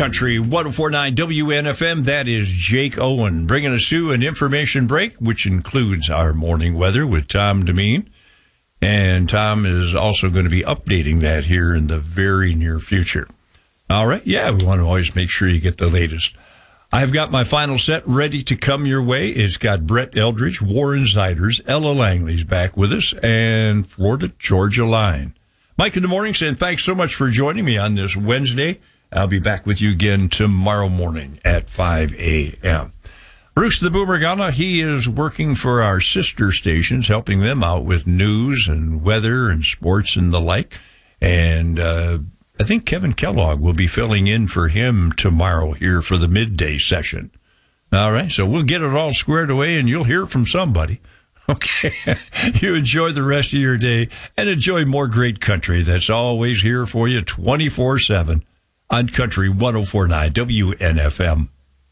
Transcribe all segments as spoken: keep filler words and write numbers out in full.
Country one oh four point nine W N F M, that is Jake Owen, bringing us to an information break, which includes our morning weather with Tom Demeen. And Tom is also going to be updating that here in the very near future. All right, yeah, we want to always make sure you get the latest. I've got my final set ready to come your way. It's got Brett Eldridge, Warren Ziders, Ella Langley's back with us, and Florida Georgia Line. Mike in the morning saying thanks so much for joining me on this Wednesday. I'll be back with you again tomorrow morning at five a.m. Bruce the Boomer Ghana, he is working for our sister stations, helping them out with news and weather and sports and the like. And uh, I think Kevin Kellogg will be filling in for him tomorrow here for the midday session. All right, so we'll get it all squared away, and you'll hear from somebody. Okay, you enjoy the rest of your day and enjoy more great country that's always here for you twenty-four seven on Country one oh four point nine W N F M.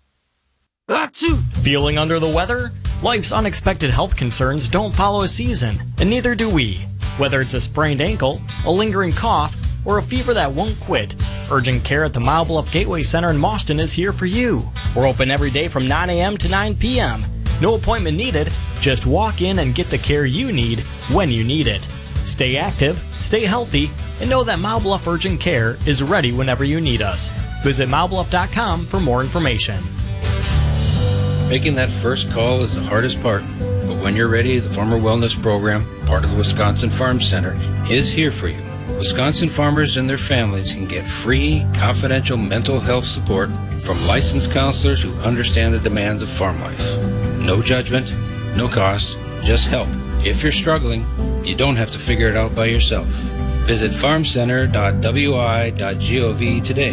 Feeling under the weather? Life's unexpected health concerns don't follow a season, and neither do we. Whether it's a sprained ankle, a lingering cough, or a fever that won't quit, urgent care at the Mile Bluff Gateway Center in Mauston is here for you. We're open every day from nine a.m. to nine p.m. No appointment needed. Just walk in and get the care you need when you need it. Stay active, stay healthy, and know that Mile Bluff Urgent Care is ready whenever you need us. Visit mile bluff dot com for more information. Making that first call is the hardest part, but when you're ready, the Farmer Wellness Program, part of the Wisconsin Farm Center, is here for you. Wisconsin farmers and their families can get free, confidential mental health support from licensed counselors who understand the demands of farm life. No judgment, no cost, just help. If you're struggling, you don't have to figure it out by yourself. Visit farm center dot w i dot gov today.